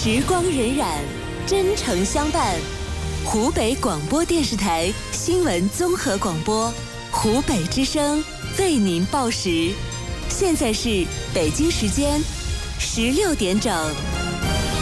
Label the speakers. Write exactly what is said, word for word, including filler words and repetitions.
Speaker 1: 时光荏苒，真诚相伴。湖北广播电视台新闻综合广播，湖北之声为您报时。现在是北京时间十六点整。